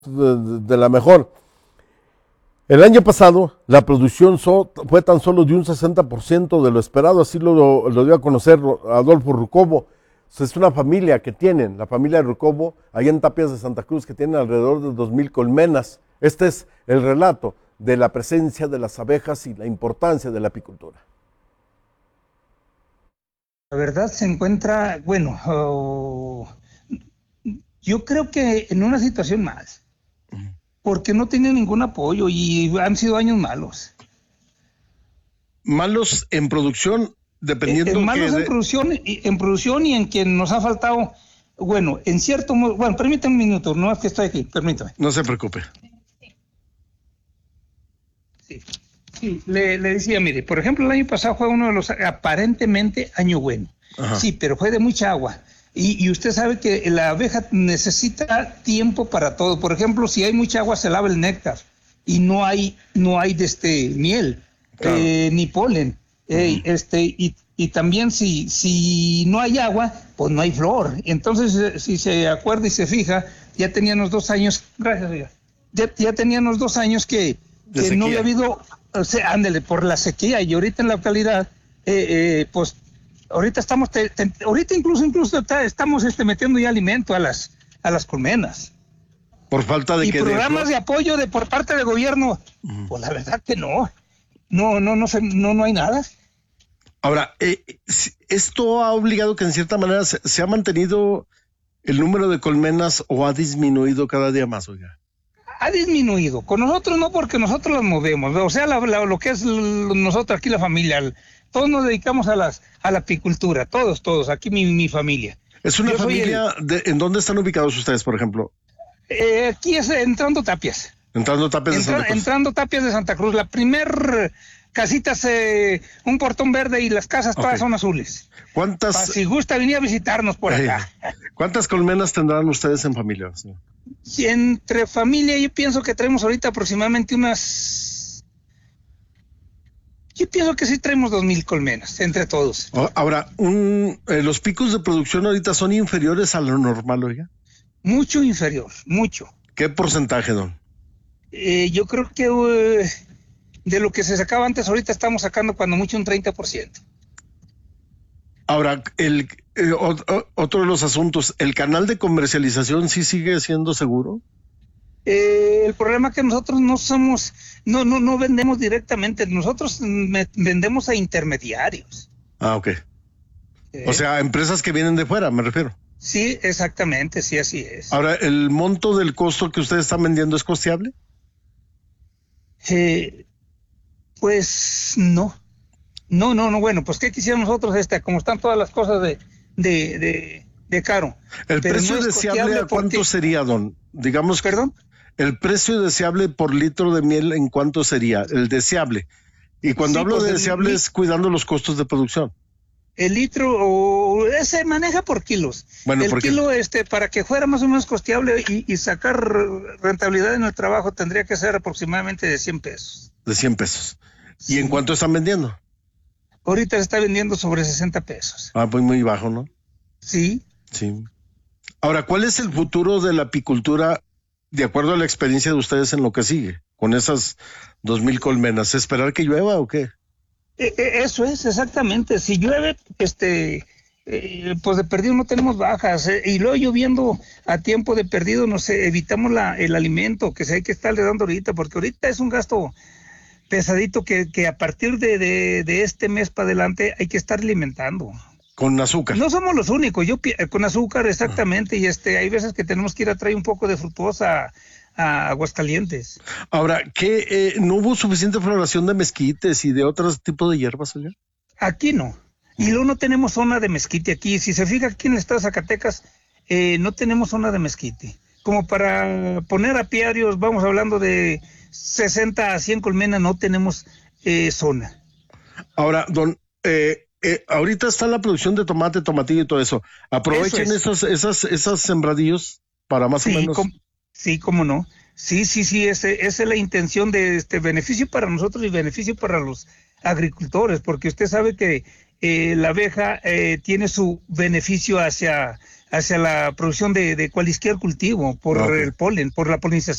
de la mejor. El año pasado la producción fue tan solo de un 60% de lo esperado, así lo dio a conocer Adolfo Rucobo. Es una familia que tienen, la familia Rucobo, allá en Tapias de Santa Cruz, que tienen alrededor de 2000 colmenas. Este es el relato de la presencia de las abejas y la importancia de la apicultura. La verdad se encuentra, bueno, yo creo que en una situación más, porque no tiene ningún apoyo y han sido años malos. Malos en producción, dependiendo malos en producción y en que nos ha faltado, bueno, en cierto modo, bueno, permítame un minuto, no es que estoy aquí, permítame. No se preocupe. Sí, le decía, mire, por ejemplo, el año pasado fue uno de los aparentemente año bueno. Ajá. Sí, pero fue de mucha agua. Y usted sabe que la abeja necesita tiempo para todo. Por ejemplo, si hay mucha agua se lava el néctar y no hay miel, claro, ni polen. Y también si no hay agua, pues no hay flor. Entonces, si se acuerda y se fija, ya teníamos 2 años, gracias, oiga, ya teníamos 2 años que no había habido, o sea, ándele, por la sequía, y ahorita en la actualidad, pues, ahorita estamos, ahorita incluso estamos metiendo ya alimento a las colmenas. Por falta de programas de apoyo por parte del gobierno, pues la verdad que no hay nada. Ahora, ¿esto ha obligado que en cierta manera se ha mantenido el número de colmenas o ha disminuido cada día más, oiga? Ha disminuido. Con nosotros no, porque nosotros las movemos. O sea, lo que es nosotros aquí, la familia, todos nos dedicamos a la apicultura, todos, aquí mi familia. ¿Es una familia? ¿En dónde están ubicados ustedes, por ejemplo? Aquí es entrando Tapias. Entrando Tapias de Santa Cruz. Entrando Tapias de Santa Cruz. La primer casita es un portón verde y las casas todas son azules. ¿Cuántas? Si gusta venir a visitarnos por acá. ¿Cuántas colmenas tendrán ustedes en familia? Sí. Si entre familia yo pienso que traemos ahorita aproximadamente unas... Yo pienso que sí traemos 2000 colmenas, entre todos. Ahora, los picos de producción ahorita son inferiores a lo normal, oiga. Mucho inferior, mucho. ¿Qué porcentaje, don? Yo creo que de lo que se sacaba antes, ahorita estamos sacando cuando mucho un 30%. Ahora, otro de los asuntos, ¿el canal de comercialización sí sigue siendo seguro? El problema es que nosotros no vendemos directamente, nosotros vendemos a intermediarios. Ah, ok. O sea, empresas que vienen de fuera, me refiero. Sí, exactamente, sí, así es. Ahora, ¿el monto del costo que ustedes están vendiendo es costeable? Pues no. No, bueno, pues ¿qué quisiéramos nosotros como están todas las cosas de caro? ¿El precio deseable a cuánto sería, don? Digamos, ¿perdón? ¿El precio deseable por litro de miel en cuánto sería? El deseable. Y cuando hablo de deseable es cuidando los costos de producción. El litro se maneja por kilos. Bueno, el kilo, para que fuera más o menos costeable y sacar rentabilidad en el trabajo, tendría que ser aproximadamente de 100 pesos. De 100 pesos. ¿Y en cuánto están vendiendo? Ahorita se está vendiendo sobre 60 pesos. Ah, pues muy bajo, ¿no? Sí. Sí. Ahora, ¿cuál es el futuro de la apicultura de acuerdo a la experiencia de ustedes en lo que sigue? Con esas 2000 colmenas, ¿esperar que llueva o qué? Eso es, exactamente. Si llueve, pues de perdido no tenemos bajas. Y luego lloviendo a tiempo de perdido, evitamos el alimento que hay que estarle dando ahorita, porque ahorita es un gasto pesadito que a partir de este mes para adelante hay que estar alimentando. Con azúcar. No somos los únicos, con azúcar, exactamente, y hay veces que tenemos que ir a traer un poco de fructuosa a Aguascalientes. Ahora, ¿qué no hubo suficiente floración de mezquites y de otros tipos de hierbas allá? Aquí no. Y luego no tenemos zona de mezquite aquí. Si se fija aquí en el estado de Zacatecas, no tenemos zona de mezquite. Como para poner apiarios, vamos hablando de 60 a 100 colmenas, no tenemos zona. Ahora, don, ahorita está la producción de tomate, tomatillo y todo eso. Aprovechen esos sembradillos para más o menos. Sí, cómo no. Sí, esa es la intención de beneficio para nosotros y beneficio para los agricultores, porque usted sabe que la abeja tiene su beneficio hacia hacia la producción de cualquier cultivo por el polen, por la polinización.